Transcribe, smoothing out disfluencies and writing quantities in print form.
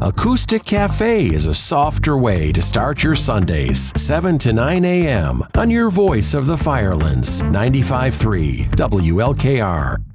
Acoustic Cafe is a softer way to start your Sundays, 7 to 9 a.m. on your voice of the Firelands, 95.3 WLKR.